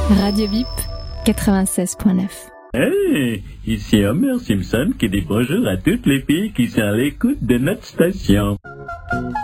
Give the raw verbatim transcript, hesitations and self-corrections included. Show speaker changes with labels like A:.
A: Radio Bip quatre-vingt-seize point neuf.
B: Hey, ici Homer Simpson qui dit bonjour à toutes les filles qui sont à l'écoute de notre station.